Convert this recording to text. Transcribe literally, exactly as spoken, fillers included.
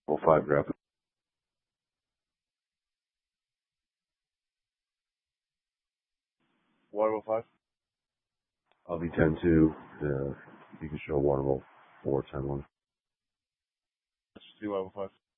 Oh five graphic. Water roll five. I'll be ten two. Uh, you can show water roll four ten one. See water roll five.